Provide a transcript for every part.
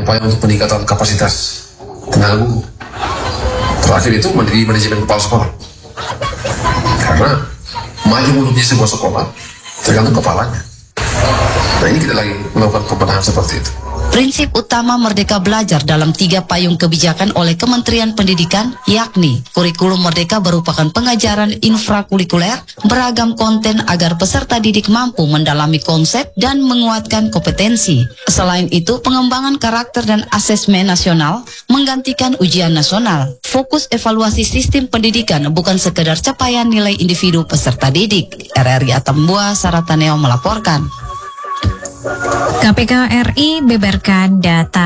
upaya untuk peningkatan kapasitas tenaga guru. Terakhir itu manajemen kepala sekolah. Karena maju mundurnya sebuah sekolah tergantung kepalanya. Nah, ini kita lagi melakukan pembenahan seperti itu. Prinsip utama Merdeka Belajar dalam 3 payung kebijakan oleh Kementerian Pendidikan, yakni kurikulum Merdeka merupakan pengajaran infrakurikuler, beragam konten agar peserta didik mampu mendalami konsep dan menguatkan kompetensi. Selain itu, pengembangan karakter dan asesmen nasional menggantikan ujian nasional. Fokus evaluasi sistem pendidikan bukan sekedar capaian nilai individu peserta didik. RRI Atambua, Sarataneo melaporkan. KPK RI beberkan data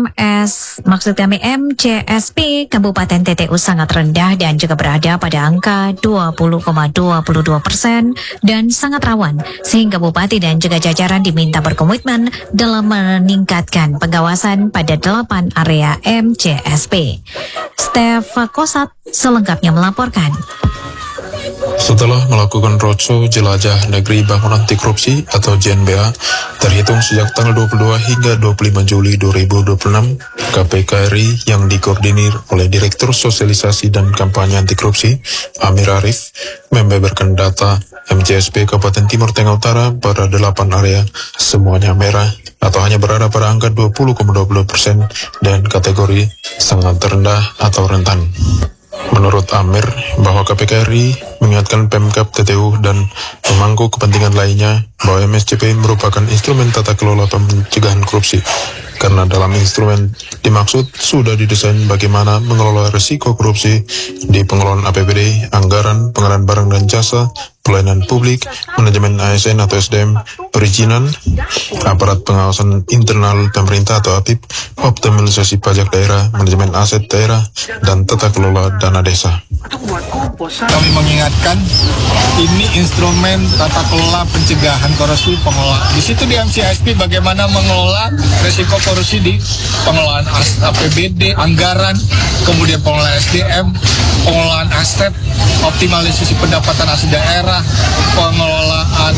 MCSP Kabupaten TTU sangat rendah dan juga berada pada angka 20,22% dan sangat rawan, sehingga Bupati dan juga jajaran diminta berkomitmen dalam meningkatkan pengawasan pada 8 area MCSP. Steph Kosat selengkapnya melaporkan. Setelah melakukan roadshow jelajah negeri bangunan anti korupsi atau JNBA terhitung sejak tanggal 22 hingga 25 Juli 2026, KPK RI yang dikoordinir oleh Direktur Sosialisasi dan Kampanye Anti Korupsi Amir Arif membeberkan data MCSP Kabupaten Timur Tengah Utara pada 8 area, semuanya merah atau hanya berada pada angka 20,20% dan kategori sangat rendah atau rentan. Menurut Amir, bahwa KPK RI mengingatkan Pemkab TTU dan pemangku kepentingan lainnya bahwa MSCP merupakan instrumen tata kelola pencegahan korupsi. Karena dalam instrumen dimaksud sudah didesain bagaimana mengelola risiko korupsi di pengelolaan APBD, anggaran, pengadaan barang dan jasa, pelayanan publik, manajemen ASN atau SDM, perizinan, aparat pengawasan internal pemerintah atau APIP, optimalisasi pajak daerah, manajemen aset daerah, dan tata kelola dana desa. Kami mengingatkan ini instrumen tata kelola pencegahan korupsi pengelola. Di situ di MCSP bagaimana mengelola risiko korupsi di pengelolaan APBD, anggaran, kemudian pengelolaan SDM, pengelolaan aset, optimalisasi pendapatan aset daerah, pengelolaan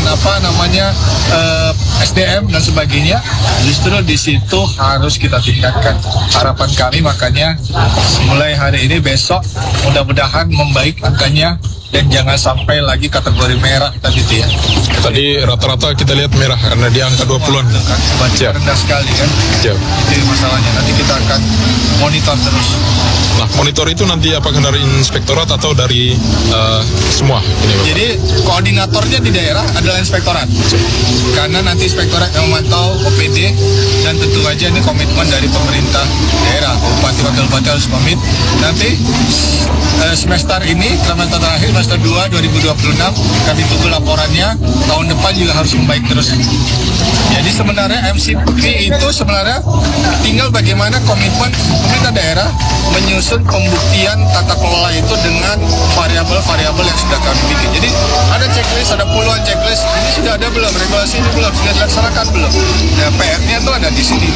SDM dan sebagainya. Justru di situ harus kita tingkatkan. Harapan kami makanya mulai hari ini besok mudah-mudahan membaik angkanya dan jangan sampai lagi kategori merah tadi itu ya. Tadi rata-rata kita lihat merah karena di angka 20-an kan. Rendah sekali kan. Itu masalahnya. Nanti kita akan monitor terus. Nah, monitor itu nanti apakah dari inspektorat atau dari semua? Jadi koordinatornya di daerah adalah inspektorat. Karena nanti inspektorat yang memantau OPD dan tentu aja ini komitmen dari pemerintah daerah. Bupati Wakil Bupati harus komit. Nanti semester ini, semester terakhir, semester 2 2026, kami tunggu laporannya. Tahun depan juga harus membaik terus. Jadi sebenarnya MCP itu sebenarnya tinggal bagaimana komitmen pemerintah daerah menyusun pembuktian tata kelola itu dengan variabel-variabel yang sudah kami bikin. Jadi ada checklist, ada puluhan checklist. Ini sudah ada belum? Regulasi ini belum? Sudah dilaksanakan belum? Nah, PR-nya itu ada di sini.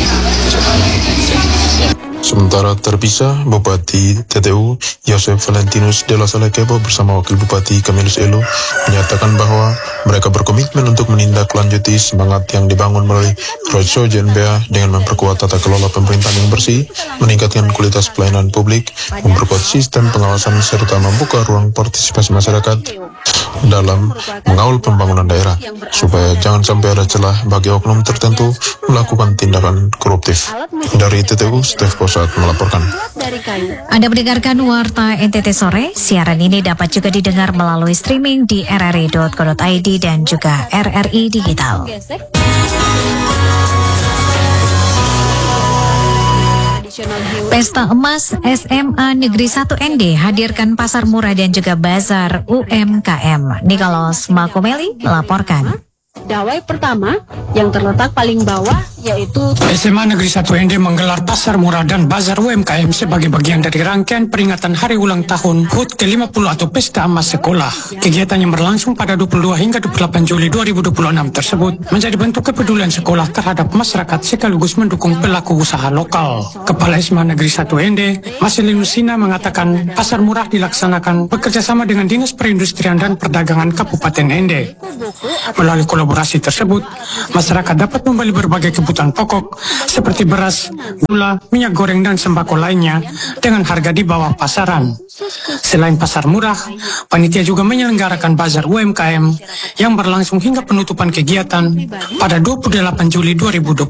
Sementara terpisah, Bupati TTU Yosef Valentinus de la Salle Kepo bersama Wakil Bupati Camillus Elo menyatakan bahwa mereka berkomitmen untuk menindaklanjuti semangat yang dibangun melalui roadshow JNBA dengan memperkuat tata kelola pemerintahan yang bersih, meningkatkan kualitas pelayanan publik, memperkuat sistem pengawasan serta membuka ruang partisipasi masyarakat dalam mengawal pembangunan daerah supaya jangan sampai ada celah bagi oknum tertentu melakukan tindakan koruptif. Dari TTU, Steph Kosat melaporkan. Anda mendengarkan Warta NTT Sore. Siaran ini dapat juga didengar melalui streaming di rri.co.id dan juga RRI Digital. Pesta Emas SMA Negeri 1 ND hadirkan pasar murah dan juga bazar UMKM. Nicholas Makomeli melaporkan. Dawai pertama yang terletak paling bawah yaitu SMA Negeri 1 ND menggelar pasar murah dan bazar UMKM sebagai bagian dari rangkaian peringatan hari ulang tahun HUT ke-50 atau Pesta Emas Sekolah. Kegiatan yang berlangsung pada 22 hingga 28 Juli 2026 tersebut menjadi bentuk kepedulian sekolah terhadap masyarakat sekaligus mendukung pelaku usaha lokal. Kepala SMA Negeri 1 ND, Marcelino Sina mengatakan pasar murah dilaksanakan bekerjasama dengan Dinas Perindustrian dan Perdagangan Kabupaten ND. Melalui kolaborasi kolaborasi tersebut, masyarakat dapat membeli berbagai kebutuhan pokok seperti beras, gula, minyak goreng, dan sembako lainnya dengan harga di bawah pasaran. Selain pasar murah, panitia juga menyelenggarakan bazar UMKM yang berlangsung hingga penutupan kegiatan pada 28 Juli 2026.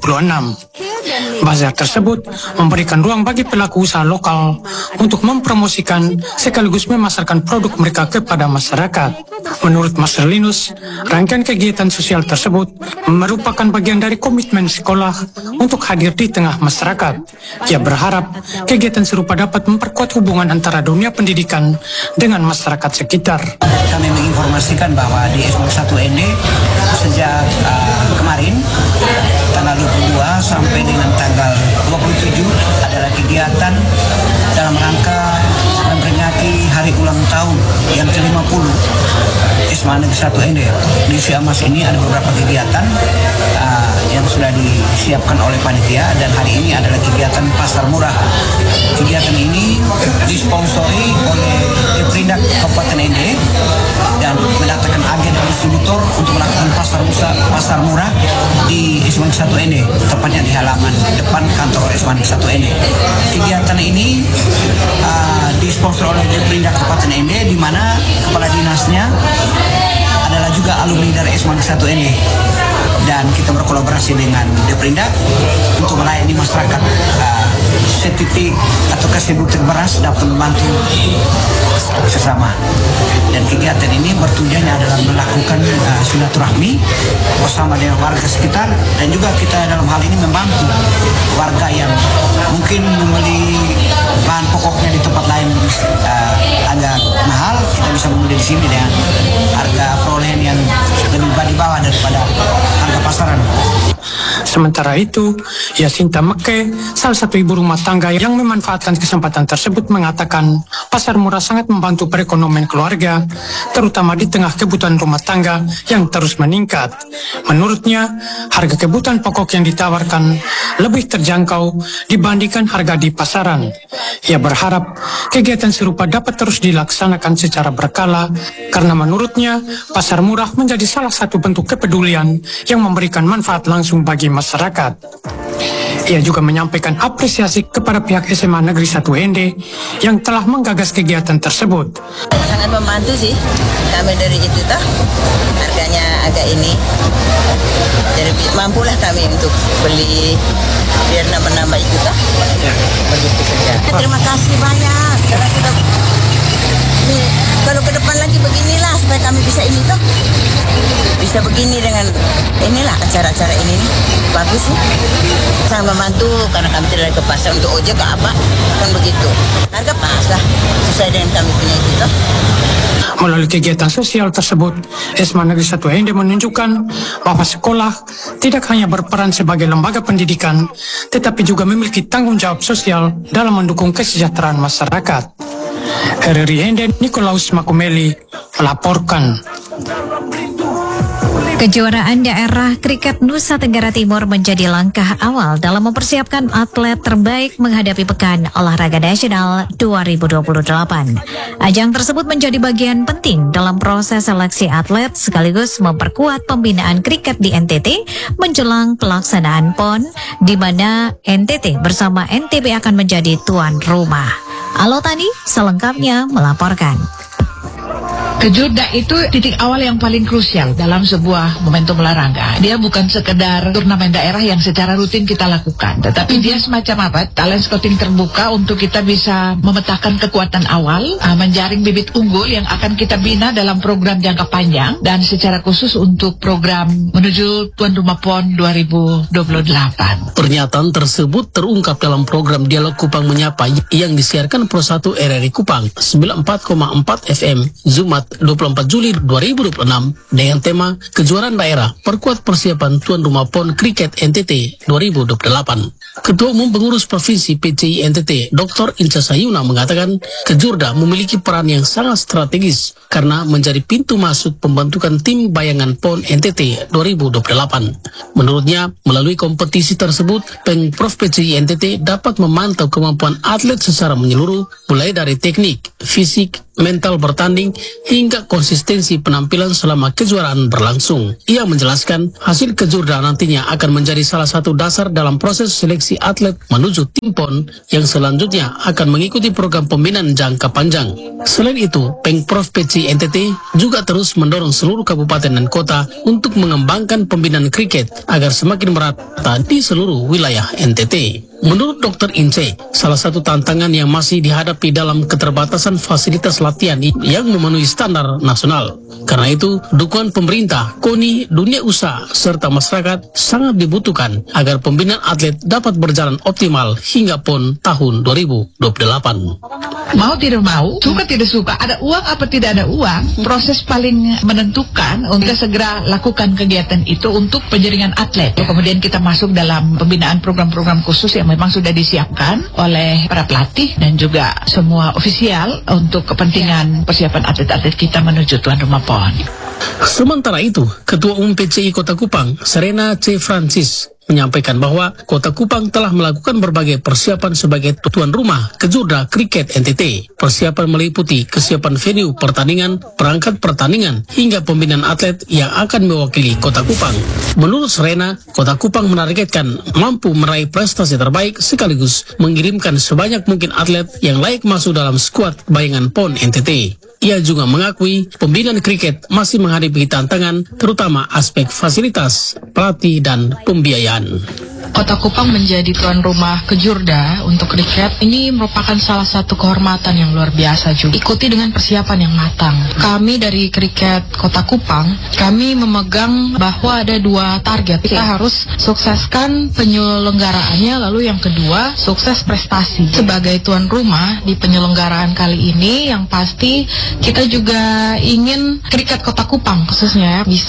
Bazar tersebut memberikan ruang bagi pelaku usaha lokal untuk mempromosikan sekaligus memasarkan produk mereka kepada masyarakat. Menurut Mas Linus, rangkaian kegiatan sosial tersebut merupakan bagian dari komitmen sekolah untuk hadir di tengah masyarakat. Ia berharap kegiatan serupa dapat memperkuat hubungan antara dunia pendidikan dengan masyarakat sekitar. Kami menginformasikan bahwa di S1 ND sejak kemarin tanggal 22 sampai dengan tanggal 27 adalah kegiatan dalam rangka memperingati hari ulang tahun yang ke-50 SMA Negeri 1 ND. Di Siamas ini ada beberapa kegiatan yang sudah disiapkan oleh panitia, dan hari ini adalah kegiatan pasar murah. Kegiatan ini disponsori oleh Deprindak Kabupaten ND dan mendatangkan agen dan distributor untuk melakukan pasar murah di SMA 1 ND, tepatnya di halaman depan kantor SMA 1 ND. Kegiatan ini disponsor oleh Deprindak Kabupaten ND, di mana kepala dinasnya adalah juga alumni dari SMA 1 ND, dan kita berkolaborasi dengan Deprindak untuk melayani masyarakat. Setitik atau sebutir beras dapat membantu sesama, dan kegiatan ini bertujuannya adalah melakukan silaturahmi bersama dengan warga sekitar, dan juga kita dalam hal ini membantu warga yang mungkin membeli bahan pokoknya di tempat lain agak mahal, kita bisa membeli di sini dengan harga perolehan yang lebih di bawah daripada harga pasaran. Sementara itu, Yasinta Meke, salah satu ibu rumah tangga yang memanfaatkan kesempatan tersebut, mengatakan pasar murah sangat membantu perekonomian keluarga, terutama di tengah kebutuhan rumah tangga yang terus meningkat. Menurutnya, harga kebutuhan pokok yang ditawarkan lebih terjangkau dibandingkan harga di pasaran. Ia berharap kegiatan serupa dapat terus dilaksanakan secara berkala, karena menurutnya pasar murah menjadi salah satu bentuk kepedulian yang memberikan manfaat langsung bagi masyarakat. Ia juga menyampaikan apresiasi kepada pihak SMA Negeri 1 ND yang telah menggagas kegiatan tersebut. Sangat membantu sih, kami dari itu toh, harganya agak ini, jadi mampulah kami untuk beli biar nambah-nambah itu toh. Begitu saja. Terima kasih banyak, karena kita kalau ke depan lagi beginilah supaya kami bisa ini toh, bisa begini dengan inilah acara-acara ini nih. Bagus sih, sangat membantu karena kami tidak ke pasar untuk ojek ke apa kan begitu, harga pas lah sesuai dengan kami punya itu toh. Melalui kegiatan sosial tersebut, SMA Negeri 1 ND menunjukkan bahwa sekolah tidak hanya berperan sebagai lembaga pendidikan, tetapi juga memiliki tanggung jawab sosial dalam mendukung kesejahteraan masyarakat. RRI ND Nikolaus Makumeli melaporkan. Kejuaraan daerah kriket Nusa Tenggara Timur menjadi langkah awal dalam mempersiapkan atlet terbaik menghadapi Pekan Olahraga Nasional 2028. Ajang tersebut menjadi bagian penting dalam proses seleksi atlet sekaligus memperkuat pembinaan kriket di NTT menjelang pelaksanaan PON, di mana NTT bersama NTB akan menjadi tuan rumah. Alotani selengkapnya melaporkan. Kejurda itu titik awal yang paling krusial dalam sebuah momentum olahraga. Dia bukan sekedar turnamen daerah yang secara rutin kita lakukan, tetapi dia semacam apa? Talent scouting terbuka untuk kita bisa memetakan kekuatan awal, menjaring bibit unggul yang akan kita bina dalam program jangka panjang, dan secara khusus untuk program menuju tuan rumah PON 2028. Pernyataan tersebut terungkap dalam program Dialog Kupang Menyapa yang disiarkan Pro 1 RRI Kupang 94,4 FM Jumat 24 Juli 2026 dengan tema Kejuaraan Daerah Perkuat Persiapan Tuan Rumah PON Kriket NTT 2028. Ketua Umum Pengurus Provinsi PCI NTT, Dr. Inca Sayuna mengatakan Kejurda memiliki peran yang sangat strategis karena menjadi pintu masuk pembentukan tim bayangan PON NTT 2028. Menurutnya, melalui kompetisi tersebut, Pengprov PCI NTT dapat memantau kemampuan atlet secara menyeluruh, mulai dari teknik, fisik, mental bertanding, hingga hingga konsistensi penampilan selama kejuaraan berlangsung. Ia menjelaskan hasil kejurda nantinya akan menjadi salah satu dasar dalam proses seleksi atlet menuju tim PON yang selanjutnya akan mengikuti program pembinaan jangka panjang. Selain itu, Pemprov PC NTT juga terus mendorong seluruh kabupaten dan kota untuk mengembangkan pembinaan kriket agar semakin merata di seluruh wilayah NTT. Menurut Dr. Ince, salah satu tantangan yang masih dihadapi dalam keterbatasan fasilitas latihan yang memenuhi standar nasional. Karena itu, dukungan pemerintah, KONI, dunia usaha, serta masyarakat sangat dibutuhkan agar pembinaan atlet dapat berjalan optimal hingga PON tahun 2028. Mau tidak mau, suka tidak suka, ada uang apa tidak ada uang, proses paling menentukan untuk segera lakukan kegiatan itu untuk penjaringan atlet. Kemudian kita masuk dalam pembinaan program-program khusus yang memang sudah disiapkan oleh para pelatih dan juga semua ofisial untuk kepentingan persiapan atlet-atlet kita menuju tuan rumah PON. Sementara itu, Ketua Umum PCI Kota Kupang, Serena C. Francis, menyampaikan bahwa Kota Kupang telah melakukan berbagai persiapan sebagai tuan rumah kejurda kriket NTT. Persiapan meliputi kesiapan venue pertandingan, perangkat pertandingan, hingga pembinaan atlet yang akan mewakili Kota Kupang. Menurut Serena, Kota Kupang menargetkan mampu meraih prestasi terbaik sekaligus mengirimkan sebanyak mungkin atlet yang layak masuk dalam skuad bayangan PON NTT. Ia juga mengakui pembinaan kriket masih menghadapi tantangan, terutama aspek fasilitas, pelatih, dan pembiayaan. Kota Kupang menjadi tuan rumah kejurda untuk kriket ini merupakan salah satu kehormatan yang luar biasa juga. Ikuti dengan persiapan yang matang. Kami dari kriket Kota Kupang, kami memegang bahwa ada 2 target. Kita harus sukseskan penyelenggaraannya, lalu yang kedua, sukses prestasi. Sebagai tuan rumah di penyelenggaraan kali ini, yang pasti kita juga ingin kriket Kota Kupang khususnya bisa